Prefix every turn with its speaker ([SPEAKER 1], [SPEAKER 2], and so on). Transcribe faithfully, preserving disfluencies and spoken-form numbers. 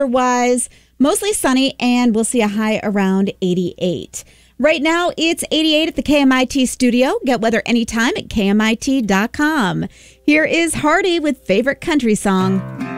[SPEAKER 1] Otherwise, mostly sunny, and we'll see a high around eighty-eight. Right now, it's eighty-eight at the K M I T studio. Get weather anytime at K M I T dot com. Here is Hardy with Favorite Country Song.